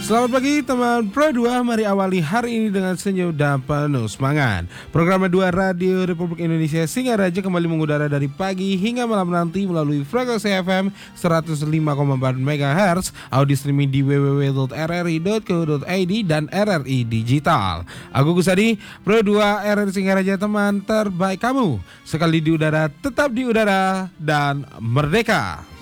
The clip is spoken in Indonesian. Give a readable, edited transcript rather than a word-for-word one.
Selamat pagi teman Pro 2, mari awali hari ini dengan senyum dan penuh semangat. Program 2 Radio Republik Indonesia Singaraja kembali mengudara dari pagi hingga malam nanti melalui frekuensi FM 105,4 MHz, audio streaming di www.rri.co.id dan RRI Digital. Aku Gusadi, Pro 2 RRI Singaraja, teman terbaik kamu. Sekali di udara, tetap di udara dan merdeka.